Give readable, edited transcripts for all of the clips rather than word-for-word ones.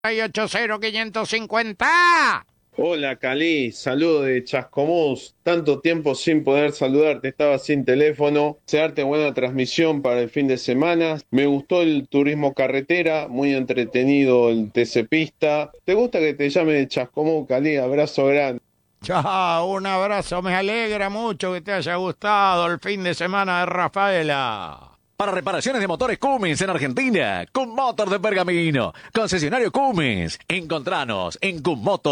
80550. Hola Cali, saludo de Chascomús. Tanto tiempo sin poder saludarte, estaba sin teléfono. Desearte buena transmisión para el fin de semana. Me gustó el turismo carretera, muy entretenido el TC Pista. ¿Te gusta que te llame de Chascomús, Cali? Abrazo grande. Chao, un abrazo, me alegra mucho que te haya gustado el fin de semana de Rafaela. Para reparaciones de motores Cummins en Argentina, Cummotor de Pergamino, concesionario Cummins. Encontranos en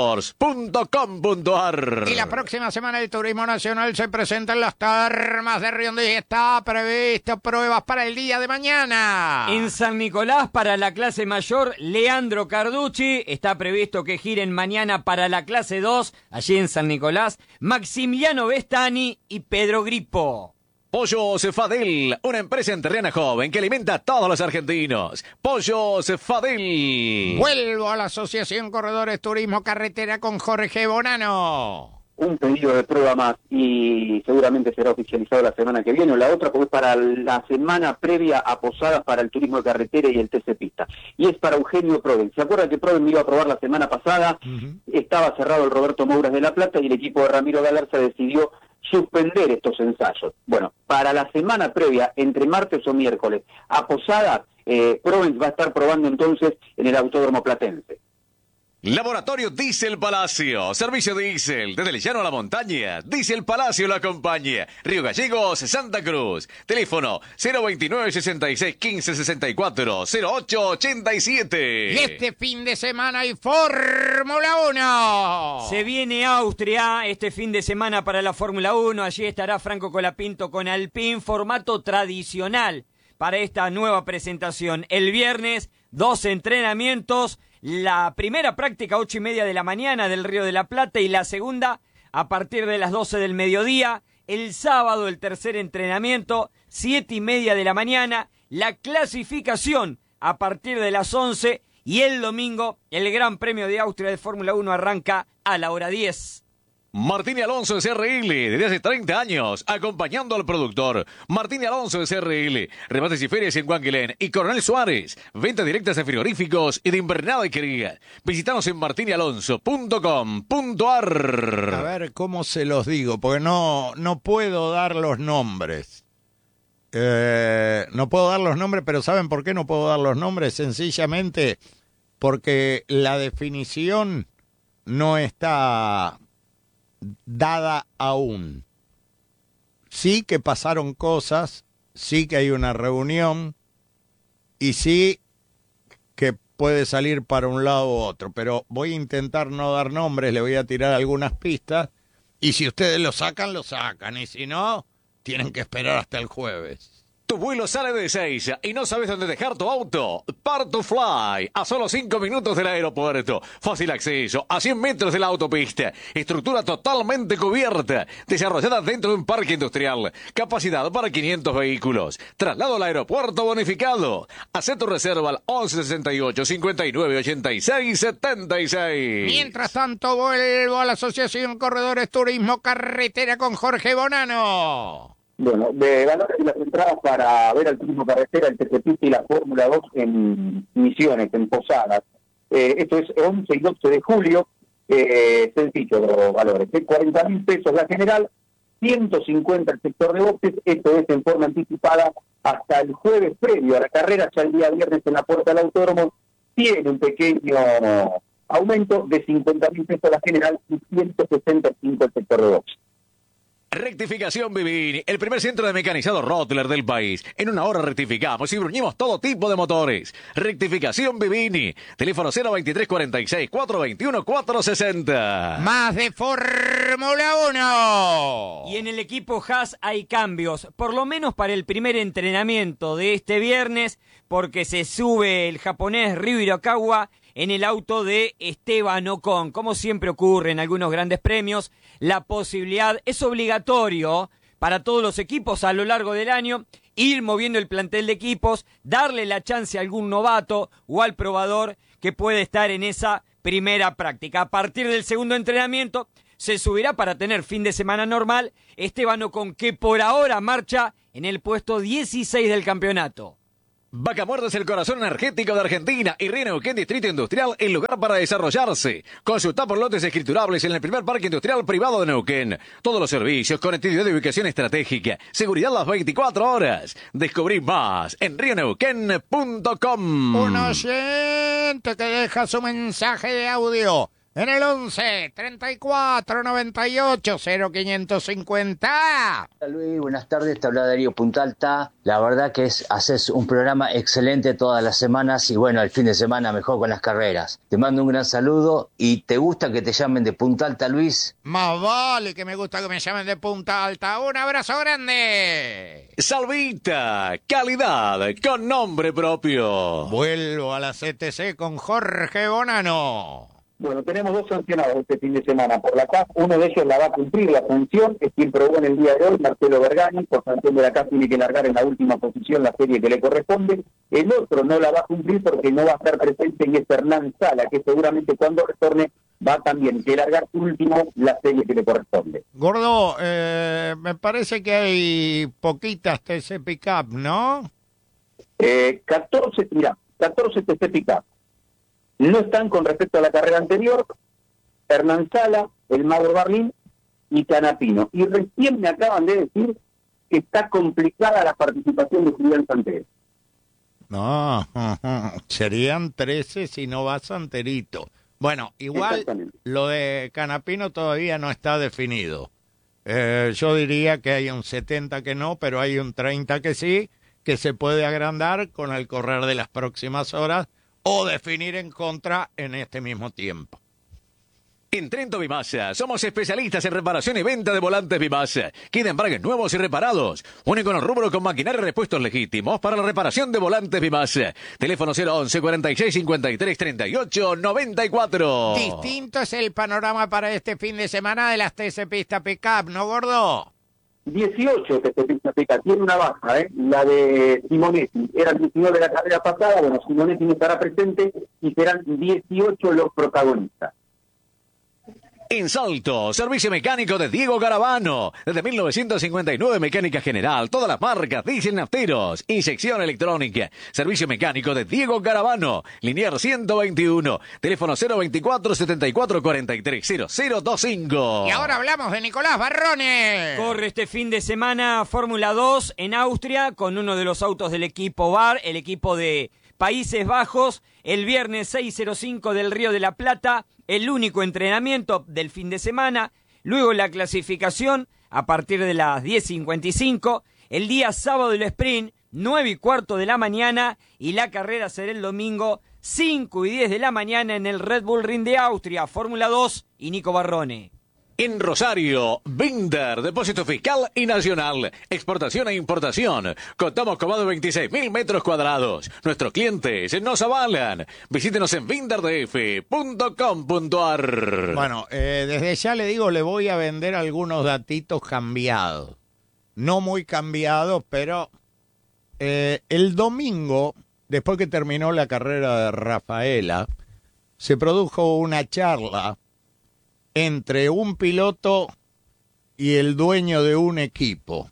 cummotors.com.ar. Y la próxima semana el Turismo Nacional se presenta en las termas de Riondo y está previsto pruebas para el día de mañana. En San Nicolás, para la clase mayor, Leandro Carducci. Está previsto que giren mañana para la clase 2, allí en San Nicolás, Maximiliano Vestani y Pedro Grippo. Pollos Fadel, una empresa enterrana joven que alimenta a todos los argentinos. Pollos Fadel. Vuelvo a la Asociación Corredores Turismo Carretera con Jorge Bonano. Un pedido de prueba más y seguramente será oficializado la semana que viene o la otra, porque es para la semana previa a Posadas para el turismo de carretera y el TC Pista. Y es para Eugenio Proven. ¿Se acuerdan que Proven me iba a probar la semana pasada? Estaba cerrado el Roberto Mouras de La Plata y el equipo de Ramiro Galarza decidió suspender estos ensayos. Bueno, para la semana previa, entre martes o miércoles, a Posadas, Proven va a estar probando entonces en el Autódromo Platense. Laboratorio Diesel Palacio, servicio diésel, desde el llano a la montaña, Diesel Palacio lo acompaña, Río Gallegos, Santa Cruz, teléfono 029 66 15 64 08 87. Y este fin de semana hay Fórmula 1. Se viene Austria este fin de semana para la Fórmula 1, allí estará Franco Colapinto con Alpine, formato tradicional para esta nueva presentación. El viernes, 2 entrenamientos. La primera práctica 8:30 de la mañana del Río de la Plata y la segunda a partir de las 12 del mediodía. El sábado el tercer entrenamiento 7:30 de la mañana. La clasificación a partir de las 11 y el domingo el Gran Premio de Austria de Fórmula 1 arranca a la hora 10. Martín Alonso de CRL, desde hace 30 años, acompañando al productor. Martín Alonso de CRL, remates y ferias en Guanquilén y Coronel Suárez, ventas directas de frigoríficos y de invernada y cría. Visitanos en martinialonso.com.ar. A ver cómo se los digo, porque no puedo dar los nombres. No puedo dar los nombres, pero ¿saben por qué no puedo dar los nombres? Sencillamente porque la definición no está dada aún. Sí que pasaron cosas, sí que hay una reunión y sí que puede salir para un lado u otro, pero voy a intentar no dar nombres, le voy a tirar algunas pistas y si ustedes lo sacan, y si no, tienen que esperar hasta el jueves. Tu vuelo sale de Ezeiza y no sabes dónde dejar tu auto. Part to Fly, a solo 5 minutos del aeropuerto. Fácil acceso, a 100 metros de la autopista. Estructura totalmente cubierta, desarrollada dentro de un parque industrial. Capacidad para 500 vehículos. Traslado al aeropuerto bonificado. Haz tu reserva al 1168 59 86 76. Mientras tanto, vuelvo a la Asociación Corredores Turismo Carretera con Jorge Bonano. Bueno, de valores de las entradas para ver al turismo carretera, el TC Pista y la Fórmula 2 en Misiones, en Posadas. Esto es 11 y 12 de julio, sencillo los valores. 40.000 pesos la general, 150 el sector de boxes, esto es en forma anticipada hasta el jueves previo a la carrera, ya el día viernes en la puerta del autódromo, tiene un pequeño aumento de 50.000 pesos la general y 165 el sector de boxes. Rectificación Vivini, el primer centro de mecanizado Rottler del país. En una hora rectificamos y bruñimos todo tipo de motores. Rectificación Vivini, teléfono 023 46 421 460. Más de Fórmula 1. Y en el equipo Haas hay cambios, por lo menos para el primer entrenamiento de este viernes, porque se sube el japonés Ryu Hirakawa en el auto de Esteban Ocon. Como siempre ocurre en algunos grandes premios, la posibilidad es obligatorio para todos los equipos a lo largo del año ir moviendo el plantel de equipos, darle la chance a algún novato o al probador que puede estar en esa primera práctica. A partir del segundo entrenamiento se subirá para tener fin de semana normal Esteban Ocon, que por ahora marcha en el puesto 16 del campeonato. Vaca Muerta es el corazón energético de Argentina y Río Neuquén Distrito Industrial, el lugar para desarrollarse. Consulta por lotes escriturables en el primer parque industrial privado de Neuquén. Todos los servicios, conectividad de ubicación estratégica, seguridad las 24 horas. Descubrí más en rioneuquén.com. Un oyente que deja su mensaje de audio en el 11 34 98 0550. Hola Luis, buenas tardes, te habla Darío Punta Alta. La verdad que haces un programa excelente todas las semanas y bueno, el fin de semana mejor con las carreras. Te mando un gran saludo y ¿te gusta que te llamen de Punta Alta, Luis? Más vale que me gusta que me llamen de Punta Alta. Un abrazo grande. Salvita, calidad con nombre propio. Vuelvo a la CTC con Jorge Bonano. Bueno, tenemos 2 sancionados este fin de semana por la CAF. Uno de ellos la va a cumplir la sanción, es quien probó en el día de hoy, Marcelo Bergani. Por sanción de la CAF tiene que largar en la última posición la serie que le corresponde. El otro no la va a cumplir porque no va a estar presente y es Hernán Sala, que seguramente cuando retorne va también que largar último la serie que le corresponde. Gordo, me parece que hay poquitas TC Pickup, ¿no? 14 TC Pickup. No están con respecto a la carrera anterior Hernán Sala, el Mauro Barlín y Canapino. Y recién me acaban de decir que está complicada la participación de Julián Santero. No, serían 13 si no va Santerito. Bueno, igual lo de Canapino todavía no está definido. Yo diría que hay un 70 que no, pero hay un 30 que sí, que se puede agrandar con el correr de las próximas horas o definir en contra en este mismo tiempo. En Trento Bimasa somos especialistas en reparación y venta de volantes Bimasa. Queda embragues nuevos y reparados. Único en el rubro con maquinaria y repuestos legítimos para la reparación de volantes Bimasa. Teléfono 011 46 53 38 94. Distinto es el panorama para este fin de semana de las TC Pista Pickup, ¿no, Gordo? 18 TC Pista Pickup, tiene una baja, la de Simonetti. Era el 19 de la carrera pasada, bueno, Simonetti no estará presente y serán 18 los protagonistas. En Salto, servicio mecánico de Diego Garavano. Desde 1959, mecánica general, todas las marcas, diésel nafteros, inyección electrónica. Servicio mecánico de Diego Garavano. Linier 121. Teléfono 024 74 43 0025. Y ahora hablamos de Nicolás Barrone. Corre este fin de semana Fórmula 2 en Austria con uno de los autos del equipo VAR, el equipo de Países Bajos. El viernes 6:05 del Río de la Plata, el único entrenamiento del fin de semana. Luego la clasificación a partir de las 10:55. El día sábado el sprint, 9:15 de la mañana. Y la carrera será el domingo, 5:10 de la mañana en el Red Bull Ring de Austria. Fórmula 2 y Nico Barrone. En Rosario, Binder, depósito fiscal y nacional, exportación e importación. Contamos con más de 26.000 metros cuadrados. Nuestros clientes nos avalan. Visítenos en binderdf.com.ar. Bueno, desde ya le digo, le voy a vender algunos datitos cambiados. No muy cambiados, pero el domingo, después que terminó la carrera de Rafaela, se produjo una charla entre un piloto y el dueño de un equipo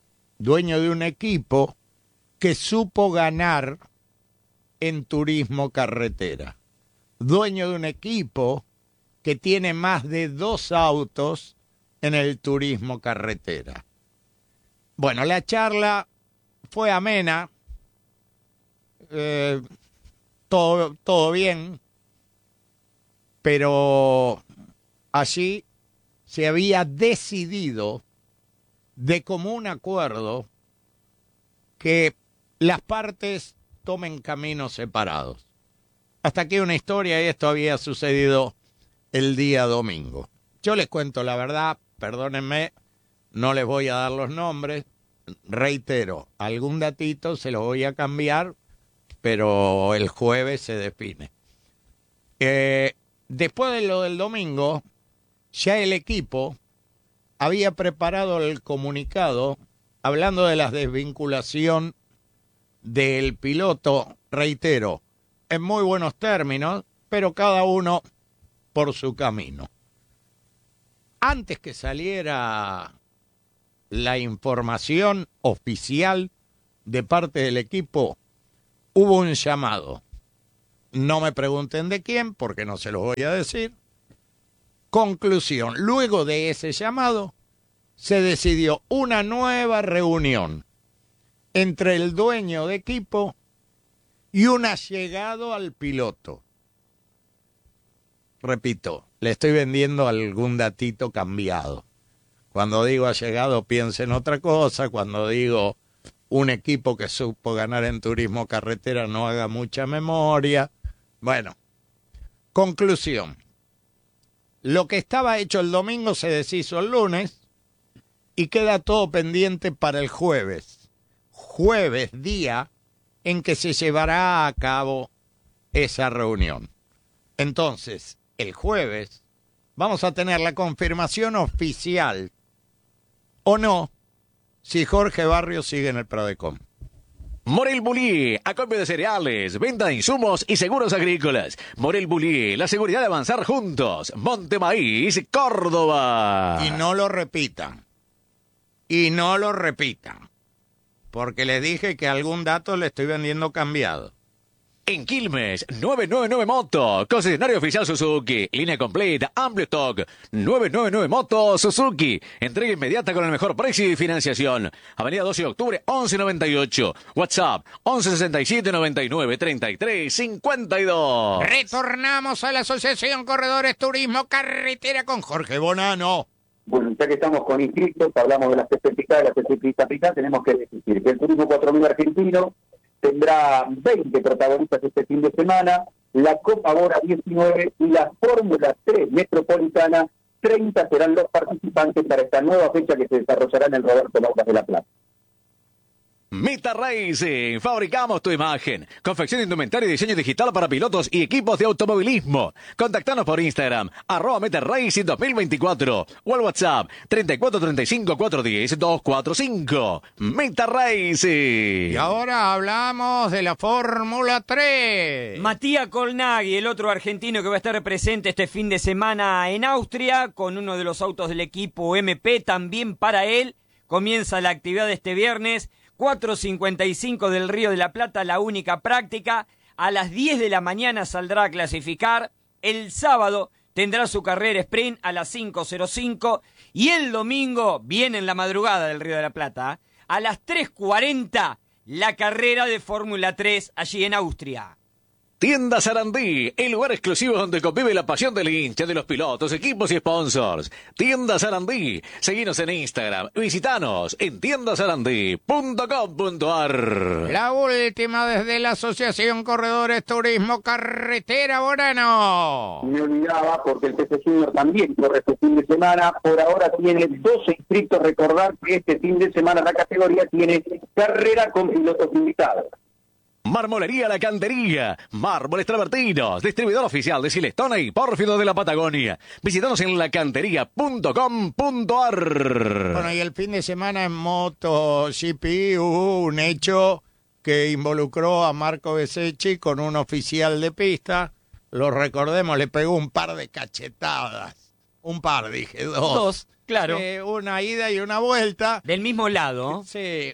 que supo ganar en turismo carretera, dueño de un equipo que tiene más de 2 autos en el turismo carretera. Bueno, la charla fue amena, todo bien, pero allí se había decidido de común acuerdo que las partes tomen caminos separados. Hasta aquí una historia, y esto había sucedido el día domingo. Yo les cuento la verdad, perdónenme, no les voy a dar los nombres. Reitero, algún datito se lo voy a cambiar, pero el jueves se define. Después de lo del domingo, ya el equipo había preparado el comunicado hablando de la desvinculación del piloto, reitero, en muy buenos términos, pero cada uno por su camino. Antes que saliera la información oficial de parte del equipo, hubo un llamado. No me pregunten de quién, porque no se los voy a decir. Conclusión, luego de ese llamado, se decidió una nueva reunión entre el dueño de equipo y un allegado al piloto. Repito, le estoy vendiendo algún datito cambiado. Cuando digo allegado, pienso en otra cosa. Cuando digo un equipo que supo ganar en turismo carretera, no haga mucha memoria. Bueno, conclusión. Lo que estaba hecho el domingo se deshizo el lunes y queda todo pendiente para el jueves. Jueves, día en que se llevará a cabo esa reunión. Entonces, el jueves vamos a tener la confirmación oficial o no si Jorge Barrios sigue en el Prodecom. Morel Bullier, acopio de cereales, venta de insumos y seguros agrícolas. Morel Bullier, la seguridad de avanzar juntos. Monte Maíz, Córdoba. Y no lo repitan. Y no lo repitan. Porque les dije que algún dato le estoy vendiendo cambiado. En Quilmes, 999 Moto, concesionario oficial Suzuki, línea completa, amplio stock, 999 Moto Suzuki, entrega inmediata con el mejor precio y financiación. Avenida 12 de octubre, 1198, WhatsApp, 1167 99 33 52. Retornamos a la Asociación Corredores Turismo Carretera con Jorge Bonano. Bueno, ya que estamos con inscritos, hablamos de las CCPK, de las CCPK, tenemos que decir que el Turismo 4000 argentino tendrá 20 protagonistas este fin de semana, la Copa Bora 19 y la Fórmula 3 Metropolitana, 30 serán los participantes para esta nueva fecha que se desarrollará en el Roberto Lauras de la Plata. Meta Racing, fabricamos tu imagen. Confección de indumentaria y diseño digital para pilotos y equipos de automovilismo. Contactanos por Instagram, @Meta Racing 2024 o al WhatsApp 3435 410 245. Meta Racing. Y ahora hablamos de la Fórmula 3. Matías Colnaghi, el otro argentino que va a estar presente este fin de semana en Austria, con uno de los autos del equipo MP, también para él. Comienza la actividad de este viernes, 4:55 del Río de la Plata, la única práctica. A las 10 de la mañana saldrá a clasificar. El sábado tendrá su carrera sprint a las 5:05. Y el domingo, viene en la madrugada del Río de la Plata, a las 3:40, la carrera de Fórmula 3 allí en Austria. Tienda Sarandí, el lugar exclusivo donde convive la pasión del hincha, de los pilotos, equipos y sponsors. Tienda Sarandí, seguinos en Instagram, visitanos en tiendasarandí.com.ar. La última desde la Asociación Corredores Turismo Carretera Bonano. Me olvidaba porque el TC Junior también corre este fin de semana. Por ahora tiene 12 inscritos. Recordar que este fin de semana la categoría tiene carrera con pilotos invitados. Marmolería La Cantería, mármoles travertinos, distribuidor oficial de Silestona y Pórfido de la Patagonia. Visítanos en lacantería.com.ar. Bueno, y el fin de semana en MotoGP hubo un hecho que involucró a Marco Besecchi con un oficial de pista. Lo recordemos, le pegó un par de cachetadas. Un par, dije, dos. Dos, claro. Una ida y una vuelta. Del mismo lado. Sí,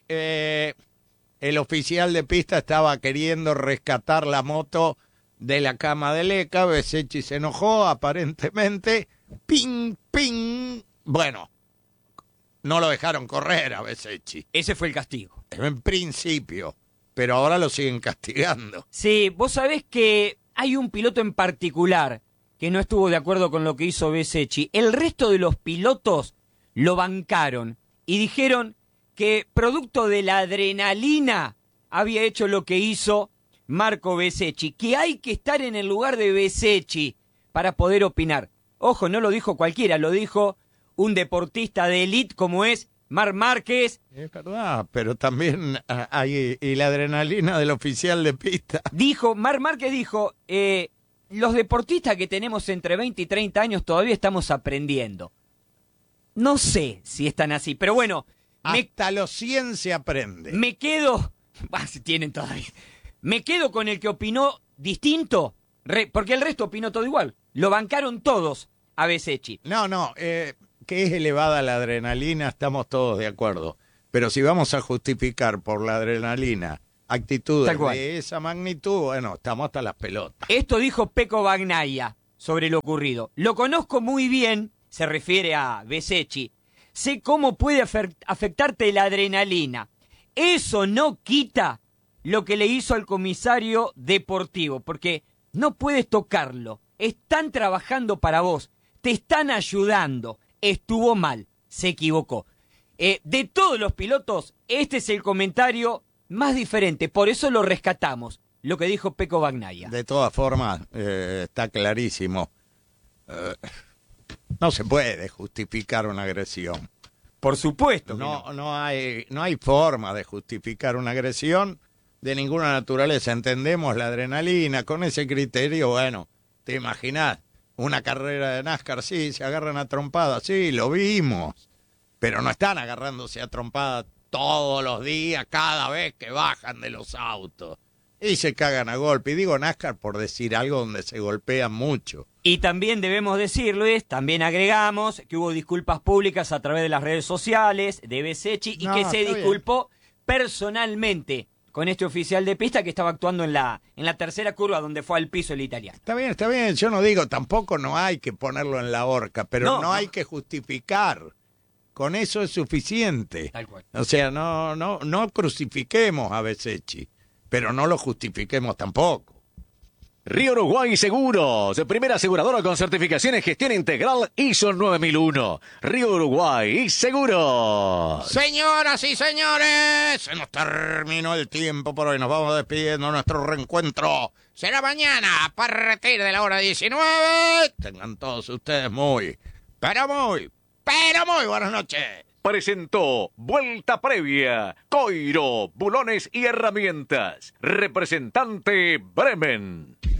el oficial de pista estaba queriendo rescatar la moto de la cama de Leca. Besecchi se enojó, aparentemente. ¡Ping, ping! Bueno, no lo dejaron correr a Besecchi. Ese fue el castigo. En principio, pero ahora lo siguen castigando. Sí, vos sabés que hay un piloto en particular que no estuvo de acuerdo con lo que hizo Besecchi. El resto de los pilotos lo bancaron y dijeron que producto de la adrenalina había hecho lo que hizo Marco Besecchi, que hay que estar en el lugar de Besecchi para poder opinar. Ojo, no lo dijo cualquiera, lo dijo un deportista de élite como es Marc Márquez. Es verdad, pero también hay y la adrenalina del oficial de pista. Marc Márquez dijo, los deportistas que tenemos entre 20 y 30 años todavía estamos aprendiendo. No sé si están así, pero bueno. Hasta los 100 se aprende. Me quedo... si tienen todavía. Me quedo con el que opinó distinto, porque el resto opinó todo igual. Lo bancaron todos a Besecchi. No, que es elevada la adrenalina, estamos todos de acuerdo. Pero si vamos a justificar por la adrenalina actitudes Tal cual. de esa magnitud, bueno, estamos hasta las pelotas. Esto dijo Pecco Bagnaia sobre lo ocurrido. Lo conozco muy bien, se refiere a Besechi. Sé cómo puede afectarte la adrenalina. Eso no quita lo que le hizo al comisario deportivo, porque no puedes tocarlo. Están trabajando para vos, te están ayudando. Estuvo mal, se equivocó. De todos los pilotos, este es el comentario más diferente, por eso lo rescatamos, lo que dijo Pecco Bagnaia. De todas formas, está clarísimo. No se puede justificar una agresión. Por supuesto que no. No hay forma de justificar una agresión de ninguna naturaleza. Entendemos la adrenalina, con ese criterio, bueno, te imaginás, una carrera de NASCAR, sí, se agarran a trompadas, sí, lo vimos, pero no están agarrándose a trompadas todos los días, cada vez que bajan de los autos. Y se cagan a golpe. Y digo NASCAR por decir algo donde se golpean mucho. Y también debemos decir, Luis, también agregamos que hubo disculpas públicas a través de las redes sociales de Besechi y que se disculpó personalmente con este oficial de pista que estaba actuando en la tercera curva donde fue al piso el italiano. Está bien, yo no digo, tampoco no hay que ponerlo en la horca, pero no hay que justificar. Con eso es suficiente. Tal cual. O sea, no crucifiquemos a Besechi, pero no lo justifiquemos tampoco. Río Uruguay Seguros, primera aseguradora con certificación en gestión integral ISO 9001. Río Uruguay Seguros. Señoras y señores, se nos terminó el tiempo por hoy. Nos vamos despidiendo. Nuestro reencuentro será mañana a partir de la hora 19. Tengan todos ustedes muy buenas noches. Presentó Vuelta Previa, Coiro, Bulones y Herramientas. Representante Bremen.